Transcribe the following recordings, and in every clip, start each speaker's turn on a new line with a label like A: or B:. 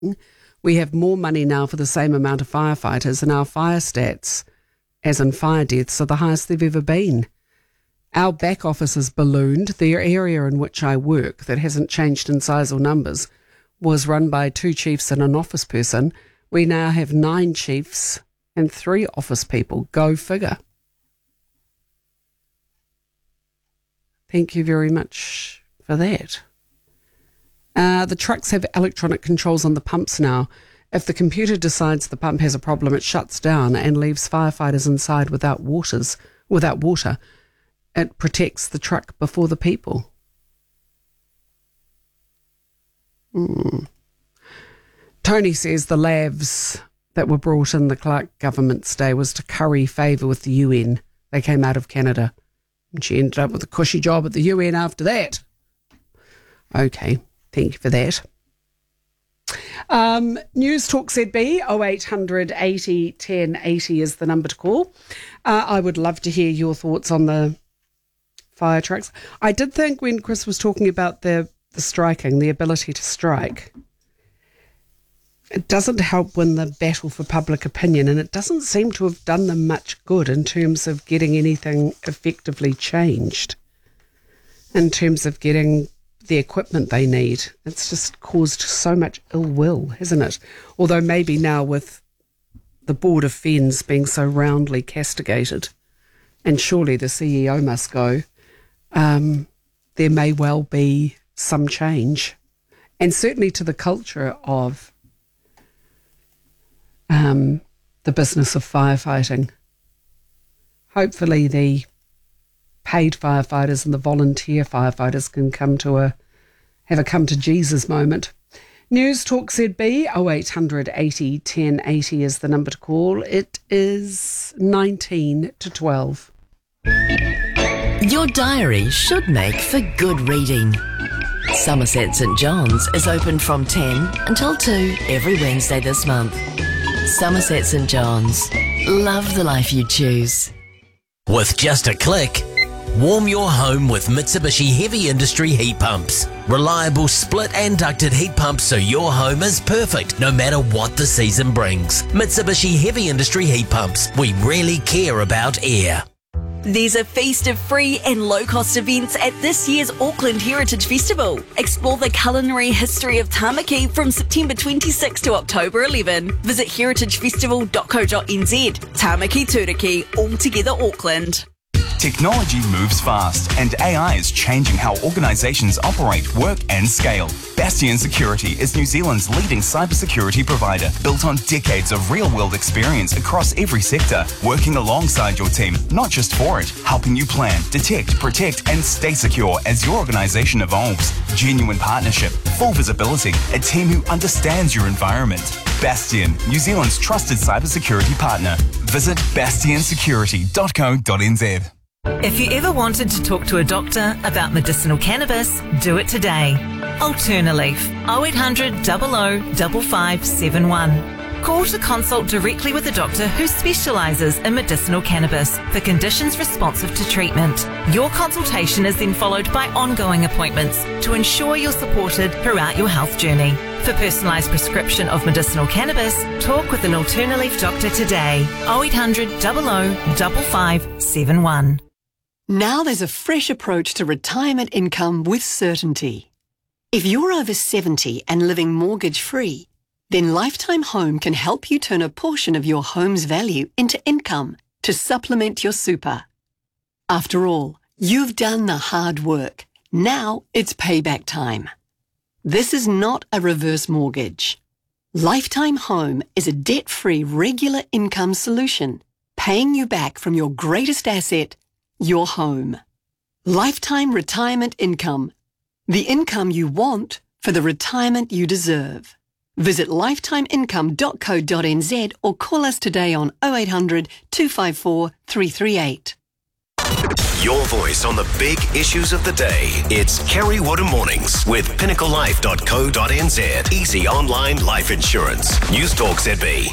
A: We have more money now for the same amount of firefighters, and our fire stats, as in fire deaths, are the highest they've ever been. Our back office has ballooned. The area in which I work, that hasn't changed in size or numbers, was run by 2 chiefs and an office person. We now have 9 chiefs and 3 office people. Go figure. Thank you very much for that. The trucks have electronic controls on the pumps now. If the computer decides the pump has a problem, it shuts down and leaves firefighters inside without water. It protects the truck before the people. Tony says the lavs that were brought in the Clark government's day was to curry favour with the UN. They came out of Canada. And she ended up with a cushy job at the UN after that. Okay, thank you for that. News Talk ZB 0800 80 1080 is the number to call. I would love to hear your thoughts on the fire trucks. I did think when Chris was talking about the striking, the ability to strike, it doesn't help win the battle for public opinion, and it doesn't seem to have done them much good in terms of getting anything effectively changed, in terms of getting the equipment they need. It's just caused so much ill will, hasn't it? Although maybe now with the Board of Fens being so roundly castigated, and surely the CEO must go, there may well be some change. And certainly to the culture of the business of firefighting. Hopefully the paid firefighters and the volunteer firefighters can have a come to Jesus moment. News Talk ZB 0800 80 1080 is the number to call. It is 19 to 12.
B: Your diary should make for good reading. Somerset St John's is open from 10 until 2 every Wednesday this month. Somerset St John's. Love the life you choose.
C: With just a click, warm your home with Mitsubishi Heavy Industry heat pumps. Reliable split and ducted heat pumps so your home is perfect no matter what the season brings. Mitsubishi Heavy Industry heat pumps. We really care about air.
D: There's a feast of free and low-cost events at this year's Auckland Heritage Festival. Explore the culinary history of Tamaki from September 26 to October 11. Visit heritagefestival.co.nz. Tamaki Turiki, altogether Auckland.
E: Technology moves fast, and AI is changing how organisations operate, work and scale. Bastion Security is New Zealand's leading cybersecurity provider, built on decades of real-world experience across every sector, working alongside your team, not just for it, helping you plan, detect, protect and stay secure as your organisation evolves. Genuine partnership, full visibility, a team who understands your environment. Bastion, New Zealand's trusted cybersecurity partner. Visit bastionsecurity.co.nz.
F: If you ever wanted to talk to a doctor about medicinal cannabis, do it today. Alternaleaf, 0800 00 5571. Call to consult directly with a doctor who specialises in medicinal cannabis for conditions responsive to treatment. Your consultation is then followed by ongoing appointments to ensure you're supported throughout your health journey. For personalised prescription of medicinal cannabis, talk with an Alternaleaf doctor today. 0800 00 5571.
G: Now there's a fresh approach to retirement income with certainty. If you're over 70 and living mortgage-free, then Lifetime Home can help you turn a portion of your home's value into income to supplement your super. After all, you've done the hard work. Now it's payback time. This is not a reverse mortgage. Lifetime Home is a debt-free regular income solution, paying you back from your greatest asset, your home. Lifetime retirement income. The income you want for the retirement you deserve. Visit lifetimeincome.co.nz or call us today on 0800 254 338.
H: Your voice on the big issues of the day. It's Kerry Woodham Mornings with pinnaclelife.co.nz. Easy online life insurance. News Talk ZB.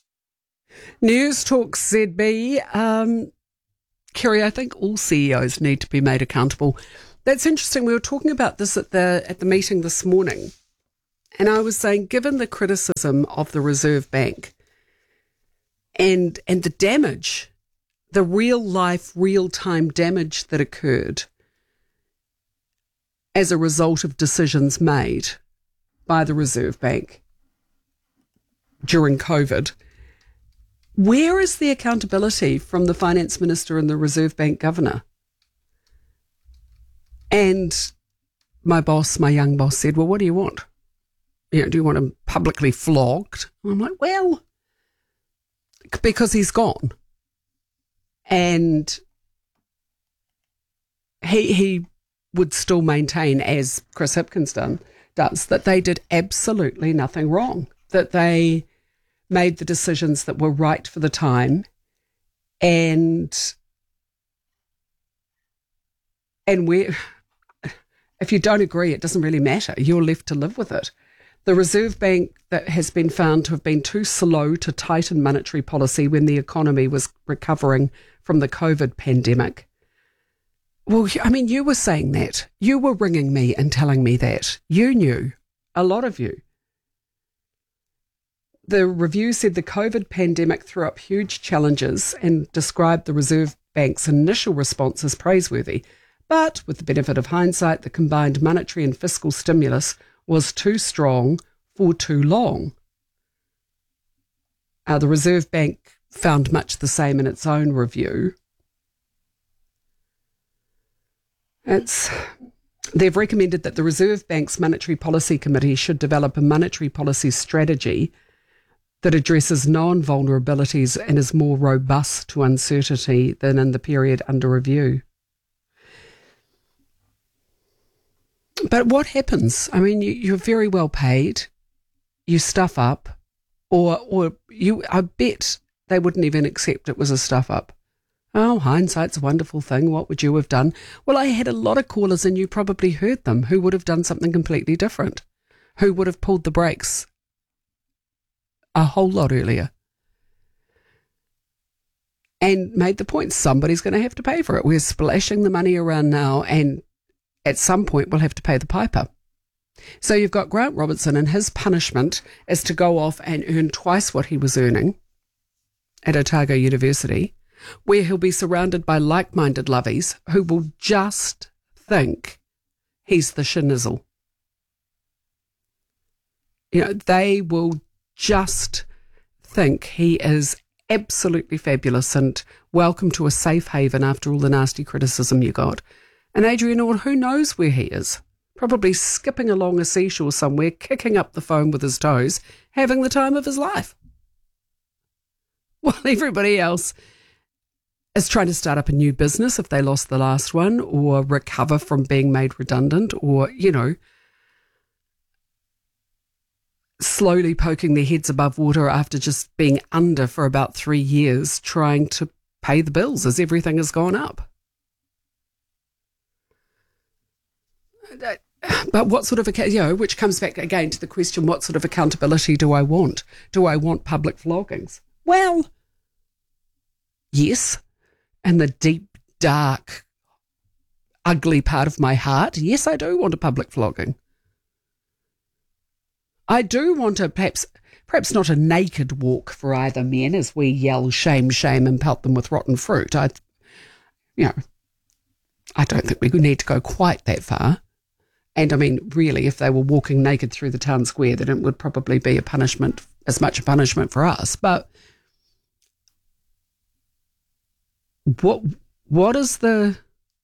A: News Talk ZB. Kerry, I think all CEOs need to be made accountable. That's interesting. We were talking about this at the meeting this morning, And I was saying, given the criticism of the Reserve Bank and the damage, the real-life, real-time damage that occurred as a result of decisions made by the Reserve Bank during COVID, where is the accountability from the Finance Minister and the Reserve Bank Governor? And my young boss said, well, what do you want? Do you want him publicly flogged? And I'm like, well, because he's gone. And he would still maintain, as Chris Hipkins does, that they did absolutely nothing wrong, that they made the decisions that were right for the time, and if you don't agree, it doesn't really matter. You're left to live with it. The Reserve Bank that has been found to have been too slow to tighten monetary policy when the economy was recovering from the COVID pandemic. Well, I mean, you were saying that. You were ringing me and telling me that. You knew, a lot of you. The review said the COVID pandemic threw up huge challenges and described the Reserve Bank's initial response as praiseworthy. But with the benefit of hindsight, the combined monetary and fiscal stimulus was too strong for too long. The Reserve Bank found much the same in its own review. They've recommended that the Reserve Bank's Monetary Policy Committee should develop a monetary policy strategy that addresses known vulnerabilities and is more robust to uncertainty than in the period under review. But what happens? I mean, you're very well paid, you stuff up, or I bet they wouldn't even accept it was a stuff up. Oh, hindsight's a wonderful thing. What would you have done? Well, I had a lot of callers, and you probably heard them, who would have done something completely different, who would have pulled the brakes a whole lot earlier and made the point somebody's going to have to pay for it. We're splashing the money around now, and at some point we'll have to pay the piper. So you've got Grant Robertson, and his punishment is to go off and earn twice what he was earning at Otago University, where he'll be surrounded by like-minded lovies who will just think he's the schnizzle. They will just think he is absolutely fabulous and welcome to a safe haven after all the nasty criticism you got. And Adrian Orr, who knows where he is? Probably skipping along a seashore somewhere, kicking up the foam with his toes, having the time of his life. While everybody else is trying to start up a new business if they lost the last one, or recover from being made redundant, or, slowly poking their heads above water after just being under for about 3 years, trying to pay the bills as everything has gone up. But what sort of, which comes back again to the question, what sort of accountability do I want? Do I want public floggings? Well, yes. And the deep, dark, ugly part of my heart, yes, I do want a public flogging. I do want a perhaps not a naked walk for either men as we yell shame, shame and pelt them with rotten fruit. I don't think we need to go quite that far. And I mean, really, if they were walking naked through the town square, then it would probably be as much a punishment for us. But where is the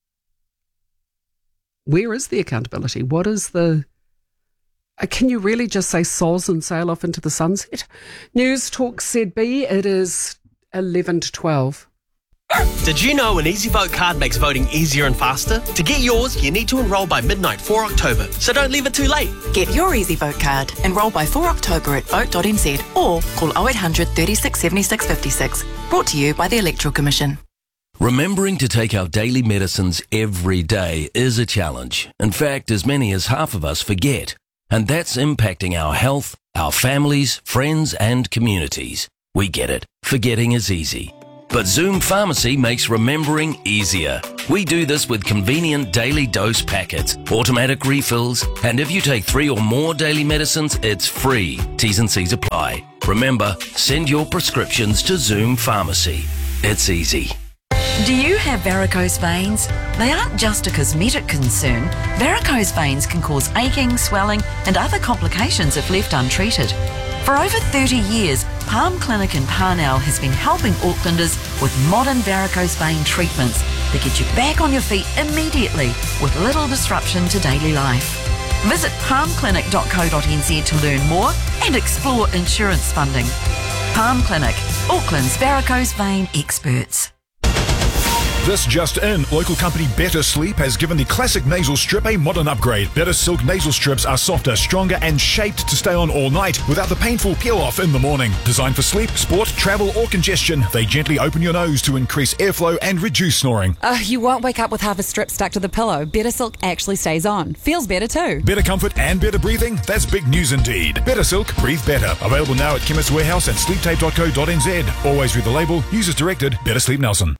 A: accountability? What is the... Can you really just say soz and sail off into the sunset? News Talk ZB, it is 11 to 12.
I: Did you know an EasyVote card makes voting easier and faster? To get yours, you need to enrol by midnight 4 October, so don't leave it too late.
J: Get your EasyVote card, enrol by 4 October at vote.nz or call 0800 36 76 56. Brought to you by the Electoral Commission.
C: Remembering to take our daily medicines every day is a challenge. In fact, as many as half of us forget. And that's impacting our health, our families, friends and communities. We get it. Forgetting is easy.
K: But Zoom Pharmacy makes remembering easier. We do this with convenient daily dose packets, automatic refills, and if you take 3 or more daily medicines, it's free. T's and C's apply. Remember, send your prescriptions to Zoom Pharmacy. It's easy.
L: Do you have varicose veins? They aren't just a cosmetic concern. Varicose veins can cause aching, swelling, and other complications if left untreated. For over 30 years, Palm Clinic in Parnell has been helping Aucklanders with modern varicose vein treatments that get you back on your feet immediately with little disruption to daily life. Visit palmclinic.co.nz to learn more and explore insurance funding. Palm Clinic, Auckland's varicose vein experts.
M: This just in, local company Better Sleep has given the classic nasal strip a modern upgrade. Better Silk nasal strips are softer, stronger and shaped to stay on all night without the painful peel-off in the morning. Designed for sleep, sport, travel or congestion, they gently open your nose to increase airflow and reduce snoring.
N: You won't wake up with half a strip stuck to the pillow. Better Silk actually stays on. Feels better too.
M: Better comfort and better breathing? That's big news indeed. Better Silk, breathe better. Available now at Chemist Warehouse and sleeptape.co.nz. Always read the label. Users directed. Better Sleep Nelson.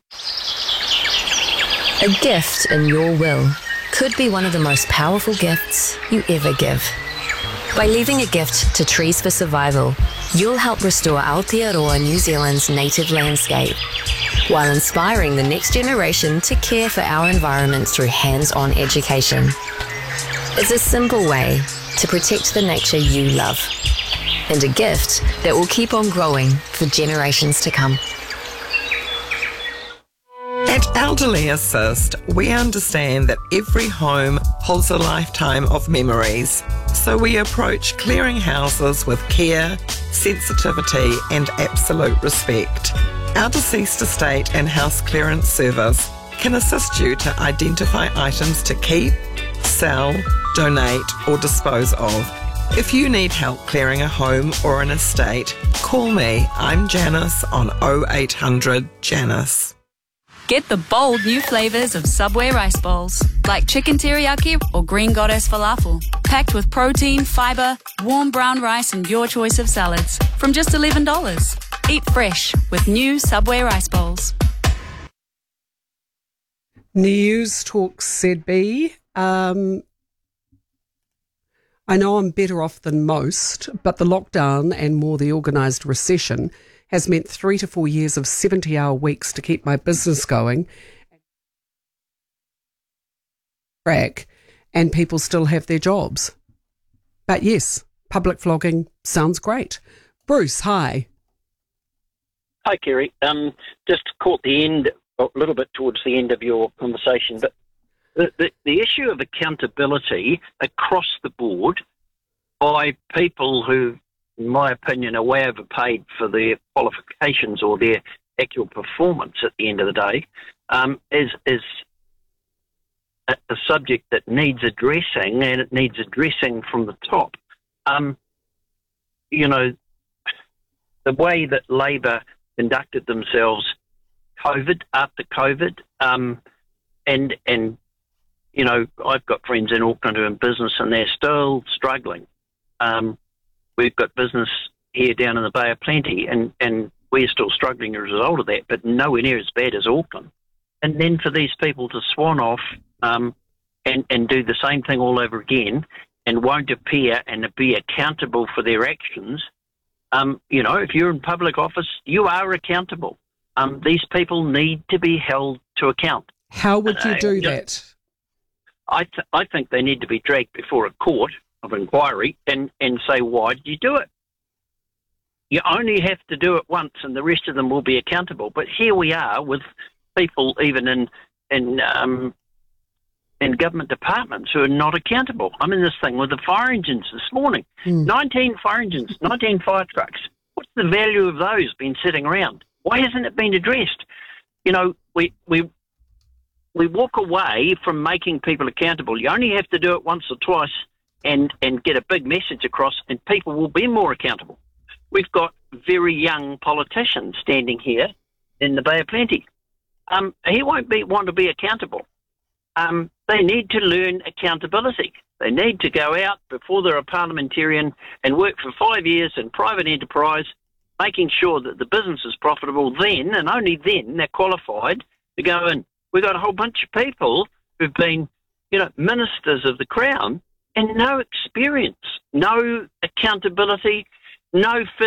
O: A gift in your will could be one of the most powerful gifts you ever give. By leaving a gift to Trees for Survival, you'll help restore Aotearoa, New Zealand's native landscape, while inspiring the next generation to care for our environment through hands-on education. It's a simple way to protect the nature you love, and a gift that will keep on growing for generations to come.
P: At Elderly Assist, we understand that every home holds a lifetime of memories. So we approach clearing houses with care, sensitivity and absolute respect. Our deceased estate and house clearance service can assist you to identify items to keep, sell, donate or dispose of. If you need help clearing a home or an estate, call me. I'm Janice on 0800 Janice.
Q: Get the bold new flavours of Subway rice bowls, like chicken teriyaki or green goddess falafel, packed with protein, fibre, warm brown rice and your choice of salads, from just $11. Eat fresh with new Subway rice bowls.
A: News Talk ZB. I know I'm better off than most, but the lockdown and more the organised recession has meant 3 to 4 years of 70-hour weeks to keep my business going. And people still have their jobs. But yes, public flogging sounds great. Bruce, hi.
R: Hi, Kerry. Just caught the end, a little bit towards the end of your conversation, but the issue of accountability across the board by people who, in my opinion, are way overpaid for their qualifications or their actual performance at the end of the day, is a subject that needs addressing, and it needs addressing from the top. You know, the way that Labor conducted themselves after COVID, and you know, I've got friends in Auckland who are in business and they're still struggling. We've got business here down in the Bay of Plenty, and we're still struggling as a result of that, but nowhere near as bad as Auckland. And then for these people to swan off and do the same thing all over again and won't appear and be accountable for their actions, you know, if you're in public office, you are accountable. These people need to be held to account.
A: How would you do that?
R: I think they need to be dragged before a court of inquiry and say, why did you do it? You only have to do it once and the rest of them will be accountable. But here we are with people even in government departments who are not accountable. I'm in this thing with the fire engines this morning. 19 fire engines, 19 fire trucks. What's the value of those been sitting around? Why hasn't it been addressed? You know, we walk away from making people accountable. You only have to do it once or twice and get a big message across, and people will be more accountable. We've got very young politicians standing here in the Bay of Plenty. He won't want to be accountable. They need to learn accountability. They need to go out before they're a parliamentarian and work for 5 years in private enterprise making sure that the business is profitable, then, and only then, they're qualified to go in. We've got a whole bunch of people who've been, ministers of the Crown and no experience, no accountability, no